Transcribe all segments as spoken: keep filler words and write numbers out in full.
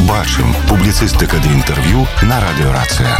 Бачым. Публіцыстыка ды інтэрв'ю на радыёрацыя.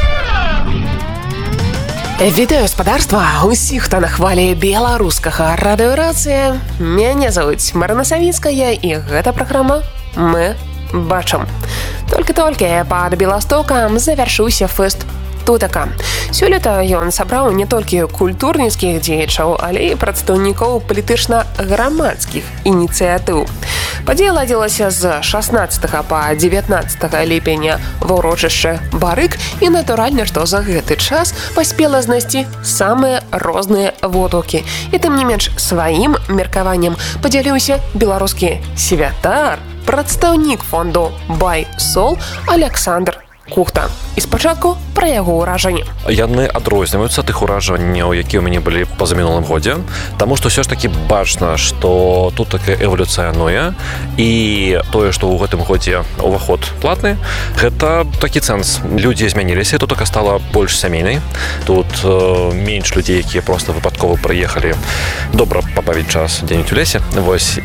Вітаю, спадарства! Усіх, хто на хвалі беларускага радыёрацыя. Мяне завуць Марына Савіцкая, і гэта праграма «Мы бачым». Толькі-толькі пад Беластокам завяршыўся фэст «Тутака». Сёлета ён сабраў не толькі культурніцкіх дзеячаў, але і прадстаўнікоў палітычна-грамадскіх ініцыятыў. Падзея ладзілася з шаснаццатага па дзевятнаццатага ліпеня ва ўрочышчы Барык, і натуральна, што за гэты час паспела знайсці самыя розныя водгукі. І тым не менш сваім меркаваннем падзяліўся беларускі святар, прадстаўнік фонду «Байсол» Александр Кухта. І спачатку пра яго ўражанні. Яны адрозніваюцца тых уражанняў, якія ў мяне былі па-за мінулым годзе, таму што ўсё ж такі бачна, што тут такая эвалюцыянуе, і тое, што ў гэтым годзе ўваход платны, гэта такі цэнс. Людзі змяніліся, тут така стала больш сямейнай. Тут э, менш людзей, якія проста выпадкова прыехалі добра пабавіць час дзе-нібудзь у лесе. Вось.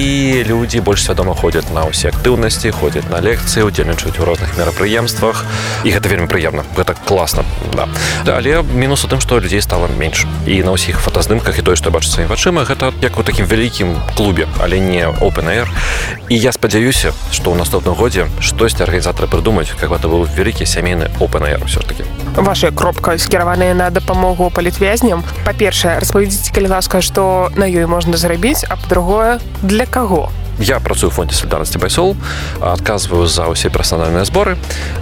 І людзі больш свядома ходзяць на ўсе актыўнасці, ходзяць на лекцыі, удзельнічаюць у розных мерапрыемствах. І гэта вельмі прыемна, гэта класна, да. Але мінус у тым, што людзей стала менш. І на ўсіх фотаздымках і тое, што я бачу сваімі вачыма, гэта як у такім вялікім клубе, але не open air. І я спадзяюся, што ў наступным годзе штосьці арганізатары прыдумаюць, каб гэта быў вялікі сямейны open air ўсё ж такі. Ваша кропка скіраваная на дапамогу палітвязням. Па-першае, распавядзіце, калі ласка, што на ёй можна зрабіць, а па-другое, для каго? Я працую в фонде солидарности «Байсол», адказваю за ўсе персанальныя зборы,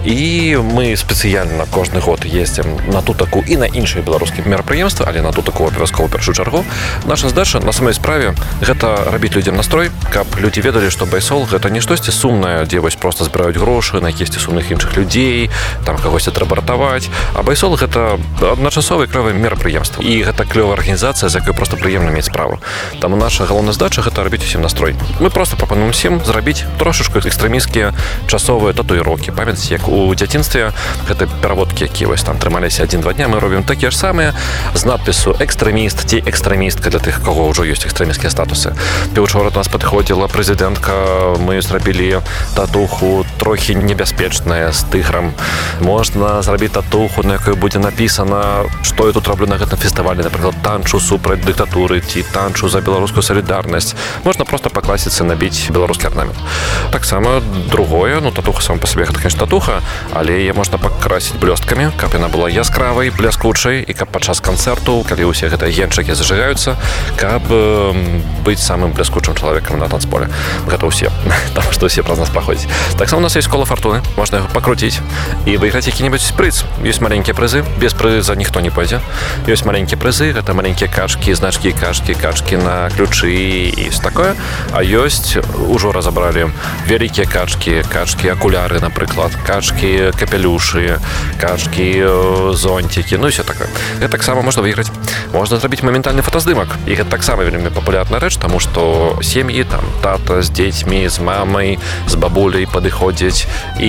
і мы спецыяльна кожны год ездзім на Тутаку і на іншыя беларускія мерапрыемствы, але на Тутаку абавязкова першую чаргу. Наша задача на самой справе гэта рабіць людзям настрой, каб людзі ведалі, што «Байсол» гэта не штосьці сумнае, дзе вось проста збіраюць грошы на якісьці сумных іншых людзей, там кагосьці трэба ратаваць. А «Байсол» гэта адначасовае клёвае мерапрыемства. І гэта клёвая арганізацыя, з якой проста прыемна мець справу. Таму наша галоўная задача гэта рабіць усім настрой. Мы просто прапануем всем зрабіць трошачку экстрэмісцкія часовыя татуіроўкі. Памятаеце, як у дзяцінстве гэта пераводкі, якія вось там трымаліся адзін-два дня, мы робім такія ж самыя з надпісу «экстрэміст» ці «экстрэмістка» для тых, каго ўжо ёсць экстрэмісцкія статусы. Учора до нас падыходзіла прэзідэнтка, мы зрабілі татуху трохі небяспечная з тыграм. Можна зрабіць татуху, на якой будзе напісана, што я тут раблю на гэтым фестывалі, напрыклад, танчу супраць дыктатуры ці танчу за беларускую салідарнасць. Можна проста пакласіцца на набіць беларускі арнамент. Таксама другое, ну татуха сама па сабе гэта, конечно, татуха, але яе можна пакрасіць блёсткамі, каб яна была яскравай, блескучай, і каб падчас канцэрту, калі ўсе гэтыя генчыкі зажигаюцца, каб э, быць самым блескучым чалавекам на танцполе. Гэта ўсе, таму што ўсе праз нас праходзяць. Таксама у нас ёсць кола фартуны, можна яго пакруціць і выйграць які-небудзь прыз. Ёсць маленькія прызы, без прыза ніхто не пойдзе. Ёсць маленькія прызы, гэта маленькія качкі, значкі качкі, качкі на ключы і такое. А ёсць ужо разабралі вялікія качкі, качкі акуляры, напрыклад, качкі капелюшы, качкі зонцікі, ну і все такое. Гэта таксама можна выйграць. Можна зрабіць моментальны фотаздымак. І гэта таксама вельмі папулярная рэч, таму што сем'і, там тата з дзецьмі, з мамай, з бабуляй падыходзяць,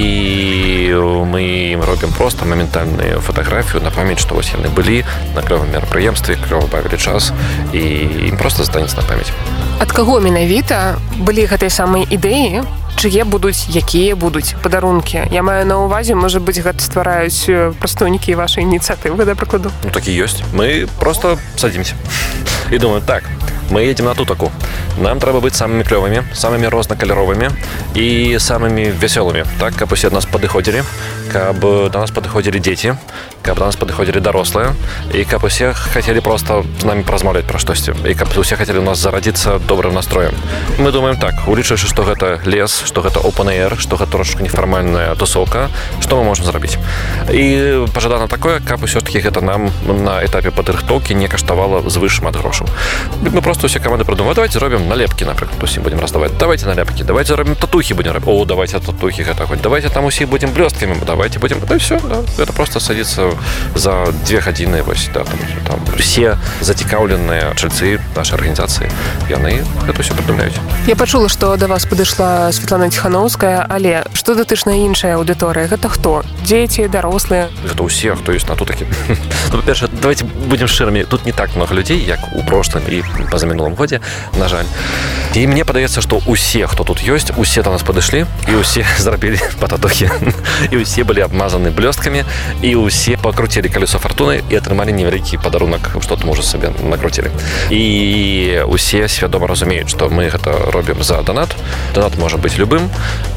і мы ім робім проста моментальную фатаграфію на памяць, што вось яны былі на клёвым мерапрыемстве, клёва бавілі час, і ім проста застанецца на памяць. Ад каго менавіта былі гэтай самай ідэі, чые будуць, якія будуць падарункі? Я маю на ўвазе, можа быць, гэта ствараюць прадстаўнікі вашай ініцыятывы, да прыкладу? Ну, так і ёсць. Мы просто садзімся і думаем, так, мы едем на Тутаку. Нам трэба быць самымі клёвымі, самымі рознакаляровымі і самымі вясёлымі, так, каб усе да нас падыходзілі, каб да нас падыходзілі дзеці, каб да нас падыходзілі дарослыя, і каб усе хацелі проста з намі паразмаўляць пра штосьці, і каб усе хацелі у нас зарадзіцца добрым настроем. Мы думаем так, улічваючы, што гэта лес, што гэта open air, што гэта трошачку нефармальная тусоўка, што мы можам зрабіць. І пажадана такое, каб усё ж такі гэта нам на этапе падрыхтоўкі не каштавала звыш шмат грошаў. Мы проста усе каманды прыдумалі, давайте зробім налепкі, напрыклад, усім будзем раздаваць. Давайте налепкі, давайте зробім татухі будзем рабіць. О, давайте татухі гэта хоць. Давайте там усіх будзем блёсткамі, давайте будзем. Да всё, да. Гэта проста садіцца за две гадзіны, вось, да, там, там все зацікаўленыя чальцы нашай арганізацыі, яны гэта ўсё прыдумляюць. Я пачула, што да вас падышла Святлана Ціханаўская, але што датычна іншая аўдыторыя? Гэта хто? Дзеці, дарослыя? Гэта ўсе, хто ёсць на Тутакі. Ну, па-першае, давайте будзем шчырымі, тут не так много людзей, як у прошлым і па-за мінулым годзе, на жаль. І мне падаецца, што ўсе, хто тут ёсць, усе да нас падышлі, і ўсе зрабілі па татухі, і ўсе былі абмазаны блёсткамі, і ўсе пакруцілі калесо фартуны і атрымалі невялікі падарунак, што там ужо сабе накруцілі. І ўсе свядома разумеюць, што мы гэта робім за данат. Данат можа быць любым,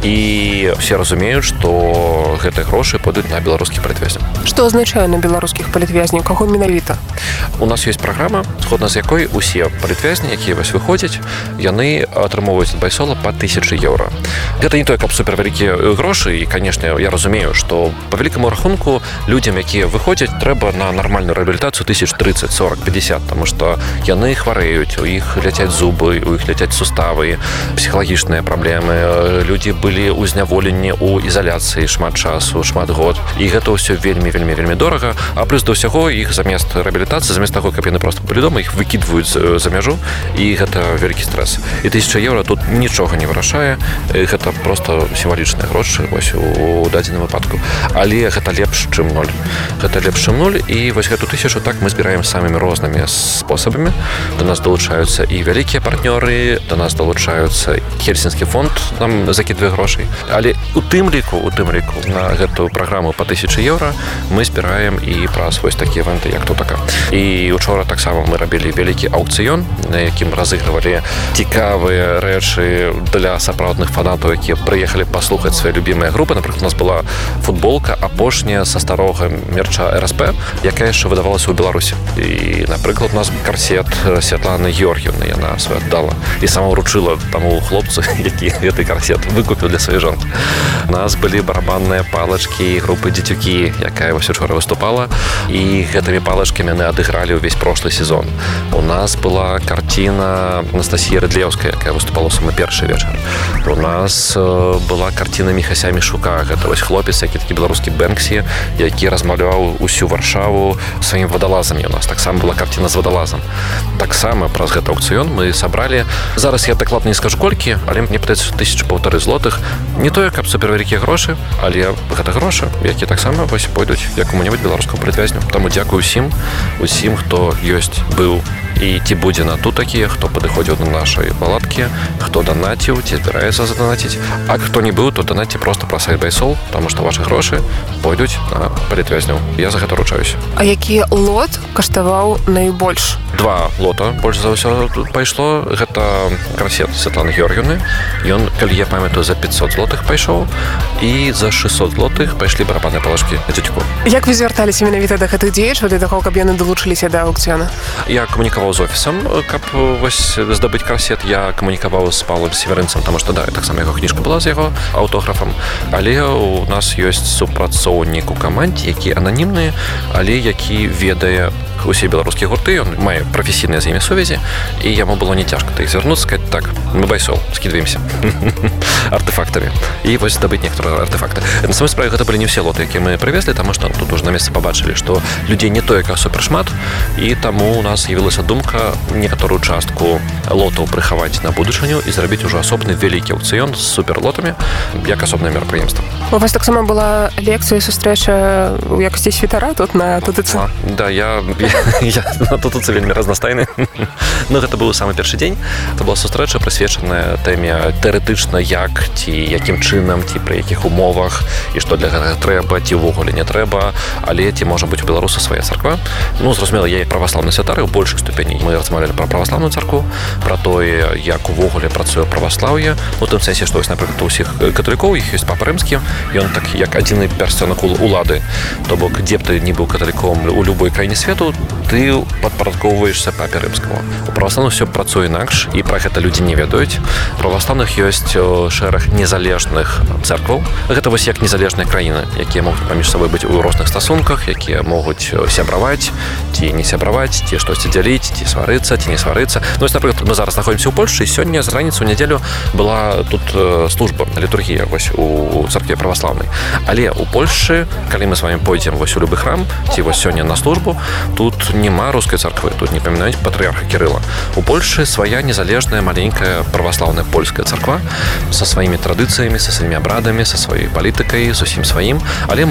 і ўсе разумеюць, што гэтыя грошы пойдуць на беларускіх палітвязняў. Што азначае на беларускіх палітвязняў? Каго менавіта? У нас ёсць праграма, згодна з якой усе палітвязні, якія вось выходзяць, яны атрымоўваюць ад байсола па тысячы еўра. Гэта не той, каб супервялікія грошы, і, канешне, я разумею, што па вялікаму рахунку людзям, якія выходзяць, трэба на нармальную рэабілітацыю тысяч тридцать, сорок, пятьдесят, таму што яны хварэюць, у іх ляцяць зубы, у іх ляцяць суставы, псіхалагічныя праблемы, людзі былі ў зняволенні ў ізаляцыі шмат часу, шмат год, і гэта ўсё вельмі, вельмі, вельмі дорага, а плюс да ўсяго іх замест рэабілітацыі, замест таго, каб яны проста былі дома, іх выкідваюць за мяжу, і гэта вялікі стрэс. І тысяча еўра тут нічога не вырашае, гэта проста сімвалічныя грошы вось у дадзеным выпадку. Але гэта лепш, чым ноль. Гэта лепш, чым ноль, і вось гэту тысячу так мы збіраем самымі рознымі спосабамі. Да нас далучаюцца і вялікія партнёры, да нас далучаюцца Хельсінскі фонд, нам закідвае грошай. Але у тым ліку, у тым ліку на гэтую праграму па тысячы еўра мы збіраем і праз вось такія івэнты, як тутака. І учора таксама мы рабілі вялікі аўкцыён, на якім разыгрывалі цікавыя рэчы для сапраўдных фанатаў, якія прыехалі паслухаць свае любімыя групы. Напрыклад, у нас была футболка апошняя са старога мерча эр эс пэ, якая яшчэ выдавалася ў Беларусі. І, напрыклад, у нас карсет Святланы Георгіўны, яна свой аддала і сама ўручыла таму хлопцу, які гэты карсет выкупіў для сваёй жонкі. У нас былі барабанныя палачкі групы Дзецюкі, якая вось учора выступала, і гэтымі палачкамі яны адыгралі ўвесь прошлый сезон. У нас была карціна Анастасіі Рыдлеўскай, якая выступала ў самы першы вечар. У нас была карціна Міхася Мішука, гэта вось хлопец, які такі беларускі Бэнксі, які размаляваў усю Варшаву сваім вадалазамі. У нас таксама была карціна з вадалазам. Таксама праз гэты аўкцыён мы сабралі, зараз я дакладна не скажу колькі, але мне падаецца тысячу паўтары злотых. Не тое, каб супервялікія грошы, але гэта грошы, якія таксама вось пойдуць якому-небудзь беларускаму палітвязню. Таму дзякую усім, усім, хто ёсць, быў і ці будзе на тутакі, хто падыходзіў на нашай палаткі, хто данаціў, ці збіраецца заданаціць. А хто не быў, то данаці проста праз сайт байсол, таму што вашы грошы пойдуць на палітвязняў. Я за гэта ручаюся. А які лот каштаваў найбольш? Два лота больш за ўсё пайшло. Гэта карсет Святланы Георгіўны. Ён, калі я памятаю, за пятьсот злотых пайшоў, і за шестьсот злотых пайшлі барабанныя палачкі на Дзецюку. Як вы звярталіся менавіта да гэтых дзеячаў, для таго, каб яны далучыліся да аўкцыёна? Я камунікаваў з офісам, каб вось здабыць карсет. Я камунікаваў з Паўлам Северынцам, таму што да, таксама яго кніжка была з яго аўтографам. Але у нас ёсць супрацоўнік у камандзе, які ананімны, але які ведае усе беларускія гурты, ён мае прафесійныя з імі сувязі, і яму было не цяжка да іх звярнуцца, сказаць, так, мы байсол, скідваемся артефактамі. І вось здабыць некаторыя артефакты. На самой справе гэта былі не ўсе лоты, якія мы прывезлі, таму што тут уже на месцы пабачылі, што людзей не тое, як супершмат, і таму у нас з'явілася думка некаторую частку лотаў прыхаваць на будучыню і зрабіць ужо асобны вялікі аўкцыён з суперлотамі, як асобнае мерапрыемства. У вас таксама была лекцыя і сустрэча ў якасці святара тут на ТТЦ? Да, я Я на тут вельмі разнастайны. Ну, гэта быў самы першы дзень. Это была сустрэча, прысвечаная тэме тэарэтычна, як ці якім чынам, ці пры якіх умовах, і што для гэтага трэба, ці ўвогуле не трэба, але ці можа быць у беларусу свая царква. Ну, зразумела, я і праваслаўны святар, у большых ступеней мы размаўлялі пра праваслаўную царкву, пра тое, як увогуле працуе праваслаўе, у тым сэнсе, што, напрыклад, у ўсіх каталікоў, іх ёсць папа рымскі, ён так як адзіны персцёнак улады. То бок, дзе б ты не быў каталіком у любой краіне свету, ты падпарадкоўваешся папе рымскаму. У праваслаўных все працуе інакш, і пра гэта людзі не ведаюць. У праваслаўных ёсць шэраг незалежных цэркваў. Гэта вось як незалежныя краіны, якія могуць паміж сабой быць у розных стасунках, якія могуць сябраваць, ці не сябраваць, ці штосьці дзяліць, ці сварыцца, ці не сварыцца. Ну, вось, напрыклад, мы зараз знаходзімся ў Польшчы, і сёння з раніцы ў нядзелю была тут служба, літургія вось у царкве праваслаўнай. Але у Польшчы, калі мы з вамі пойдзем вось у любы храм, ці вось сёння на службу, тут няма рускай царквы, тут не памінаюць патрыарха Кірыла. У Польшчы свая незалежная маленькая праваслаўная польская царква са сваімі традыцыямі, са сваімі абрадамі, са сваёй палітыкай, зусім сваім. Але мы, як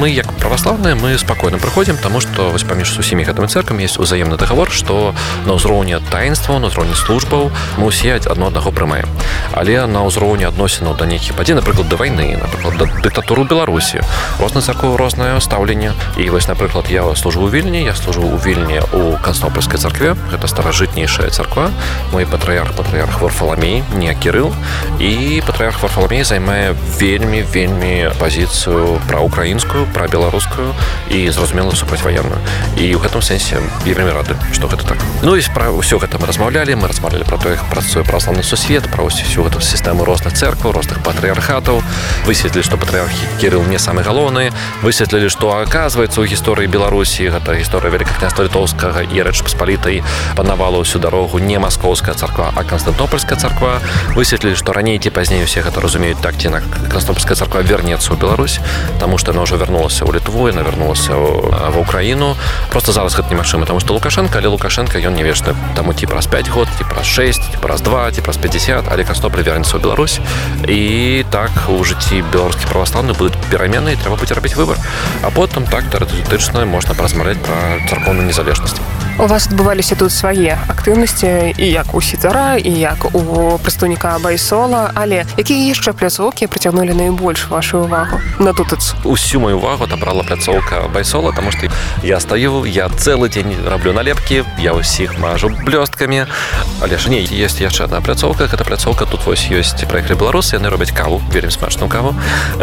православные, мы спокойно приходим, потому что вось паміж усімі гэтымі церквамі есть узаемны договор, что на ўзроўні таінства, на ўзроўні службаў мы ўсе адно аднаго прымаем. Але на ўзроўні адносінаў да нейкіх падзей, напрыклад, да вайны, напрыклад, да дыктатуры Беларусі, розныя царквы, рознае стаўленне. І вось, напрыклад, я служу ў Вільні, я служу ў Вільні у Канстантынопольскай царкве, гэта старажытнейшая царква. Мой патрыярх, патрыярх Варфаламей, не Кірыл, і патрыярх Варфаламей займае вельмі, вельмі пазіцыю праўкраінскую, прабеларускую і, зразумела, супрацьваенную. І ў гэтым сэнсе я вельмі рады, што гэта так. Ну і пра ўсё гэта мы размаўлялі, мы размаўлялі пра то, як працуе праваслаўны сусвет, пра ўсю гэту сістэму розных церкваў, розных патрыярхатаў. Высветлілі, што патрыярх Кірыл не самы галоўны, высветлілі, што, аказваецца, у гісторыі Беларусі, гэта гісторыя Вялікага княства Літоўскага і Рэчы Паспалітай, панавала ўсю дарогу не маскоўская царква, а Канстантынопольская царква. Высветлілі, што раней ці пазней усе гэта разумеюць так, ці інакш Канстантынопольская царква вернецца ў Беларусь, таму што яна ўжо вярнулася ў Літву, яна вярнулася ва Ўкраіну. Просто зараз гэта немагчыма, таму што Лукашенко, але Лукашенко ён не вечны. Таму ці праз пяць год, ці праз шэсць, ці праз два, ці праз пятьдесят, але Канстантынополь вернецца ў Беларусь. І так у жыцці беларускіх праваслаўных будуць перамены, і трэба будзе рабіць выбар. А потым так тэоретычна можна паразмаўляць пра царкоўную незалежнасць. У вас адбываліся тут свае актыўнасці, і як у сітара, і як у прадстаўніка Байсола, але якія яшчэ пляцоўкі прыцягнулі найбольш вашу ўвагу на тутац? Усю мою ўвагу адабрала пляцоўка Байсола, таму што я стаю, я цэлы дзень раблю налепкі, я ўсіх мажу блёсткамі. Але ж не, ёсць яшчэ адна пляцоўка, гэта пляцоўка, тут вось ёсць праехалі беларусы, яны робяць каву, вельмі смачную каву.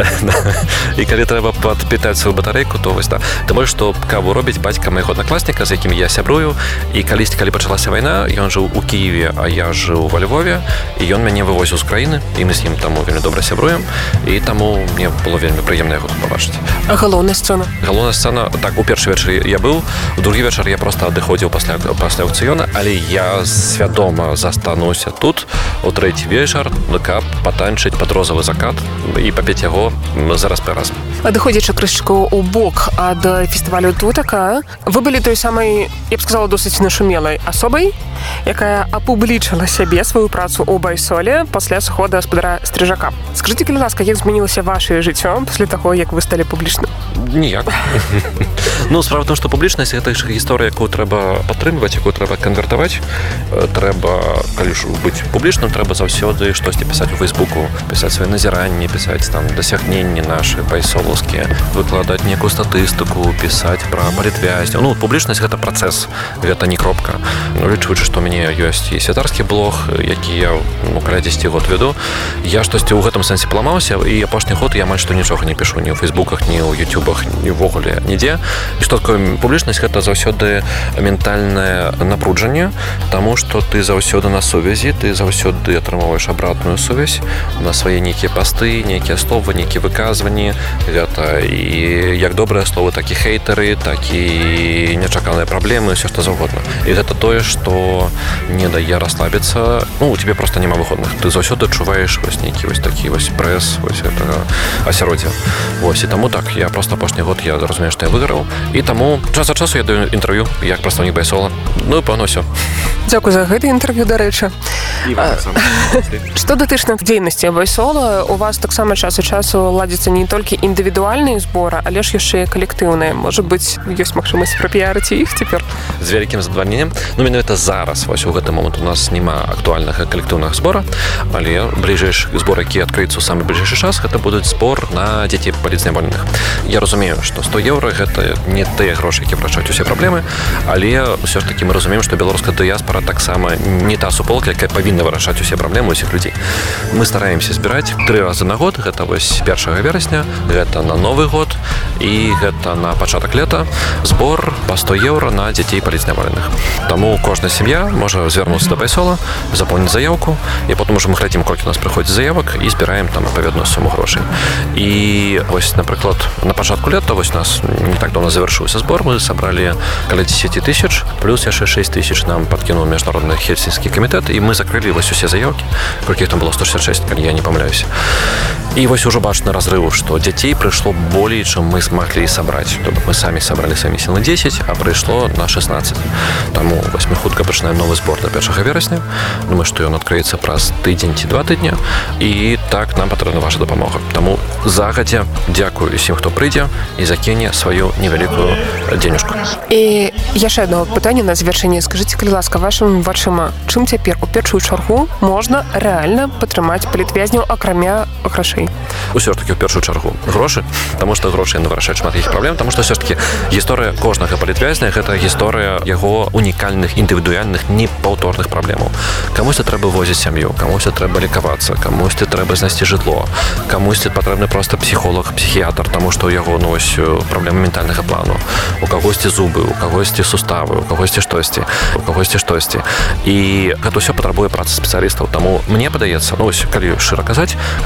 І калі трэба падпітаць сваю батарэйку, то вось да. Таму што каву робіць бацька майго аднакласніка, з якім я сябрую. І калісьці, калі пачалася вайна, ён жыў у Кіеве, а я жыў ва Львове, і ён мяне вывозіў з краіны, і мы з ім таму вельмі добра сябруем, і таму мне было вельмі прыемна яго тут пабачыць. А галоўная сцэна? Галоўная сцэна, так, у першы вечар я быў, у другі вечар я проста адыходзіў пасля, пасля аўкцыёна, але я свядома застануся тут у трэці вечар, каб патанчыць пад розавы закат і папець яго зараз па раз. Адыходзячы крышачку ў бок ад фестывалю Тутака, вы былі той самай, я б сказала, досыць нашумелай асобай, якая апублічыла сябе сваю працу ў Байсоле пасля сыхода гаспадара Стрыжака. Скажыце, калі ласка, як змянілася вашае жыццё пасля таго, як вы сталі публічным? Ніяк. Ну, справа в том, што публічнасць гэта ж гісторыя, якую трэба падтрымліваць, якую трэба канвертаваць. Трэба, калі ж быць публічным, трэба заўсёды штосьці пісаць у Фейсбуку, пісаць свае назіранні, пісаць там дасягненні нашы байсолаўскія, выкладаць некую статыстыку, пісаць пра палітвязняў. Ну, публічнасць гэта працэс, гэта не кропка. Ну, лічваючы, што ў мяне ёсць і святарскі блог, які я ну, каля дзесяць год веду, я штосьці ў гэтым сэнсе паламаўся, і апошні год я амаль што нічога не пішу ні ў Фейсбуках, ні ў Ютубах, ні ўвогуле нідзе. І што такое публічнасць, гэта заўсёды ментальнае напруджанне, таму што ты заўсёды на сувязі, ты заўсёды атрымоўваеш абратную сувязь на свае нейкія пасты, нейкія словы, нейкія выказванні. Гэта і як добрыя словы, так і хейтары, так і нечаканыя праблемы, ўсё што заўгодна. І гэта тое, што не дае расслабіцца. Ну, у тебе проста няма выходных. Ты заўсёды адчуваеш вось нейкі вось такі вось прэс, вось гэтага асяроддзя. Вось, і таму так, я проста апошні год я разумею, што я выйграў. І таму час ад часу я даю інтэрв'ю як прадстаўнік Байсола. Ну і пэўна ўсё. Дзякуй за гэта інтэрв'ю, дарэчы. Што датычна дзейнасці Байсола, у вас таксама час ад часу ладзяцца не толькі індывідуальныя зборы, але ж яшчэ і калектыўныя. Можа быць, ёсць магчымасць прапіярыць іх цяпер? З вялікім задавальненнем. Ну, менавіта зараз, вось у гэты момант у нас няма актуальнага калектыўнага збора, але бліжэйшы збор, які адкрыецца ў самы бліжэйшы час, гэта будуць збор на дзяцей палітзняволеных. Я разумею, што сто еўра гэта не тыя грошы, які вырашаюць усе праблемы, але ўсё ж такі мы разумеем, што беларуская дыяспара таксама не та суполка, якая павінна вырашаць усе праблемы ўсіх людзей. Мы стараемся збіраць тры разы на год, гэта вось першага верасня, гэта на Новы год і гэта на пачатак лета збор па сто еўра на дзяцей палітзняволеных. Таму кожная сям'я можа звярнуцца да Байсола, запоўніць заяўку, і потым ужо мы глядзім, колькі у нас прыходзіць заявак і збіраем там адпаведную суму грошай. І вось, напрыклад, на пачатку лета вось у нас не так даўно завяршыўся збор, мы сабралі каля дзесяць тысяч, плюс яшчэ шэсць тысяч нам падкінуў міжнародны хельсінскі камітэт, і мы закрылі вось усе заявкі, колькі іх там было сто шэсцьдзесят шэсць, калі я не памыляюся. І вось ужо бачны разрыў, што дзяцей прыйшло болей, чым мы змаглі сабраць. Тобто мы самі сабралі самі сілы дзесяць, а прыйшло на шэснаццаць. Таму вось мы хутка пачынаем новы збор да першага верасня. Думаю, што ён адкрыецца праз тыдзень ці два тыдня. І так нам патрэбна ваша дапамога. Таму загадзя дзякую усім, хто прыйдзе і закіне сваю невялікую денежку. І яшчэ одно пытанне на завяршэнне. Скажыце, калі ласка, вашым вачыма, чым цяпер у першую чаргу можна рэальна падтрымаць палітвязняў, акрамя грашэй? Усё ж таки, ў першую чаргу грошы, таму што грошы яны вырашаюць шмат якіх праблем, таму што ўсё ж таки гісторыя кожнага палітвязня гэта гісторыя яго унікальных, індывідуальных, непаўторных праблемаў. Камусьці трэба возіць сям'ю, камусьці трэба лікавацца, камусьці трэба знайсці жытло, камусьці патрэбны проста псіхолог, псіхіятр, таму што ў яго ну, ось, праблемы ментальнага плану. У кагосьці зубы, у кагосьці суставы, у кагосьці штосьці, у кагосьці штосьці. І гэта ўсё патрабуе працы спецыялістаў. Таму мне падаецца, ну ось, калі шчыра казаць,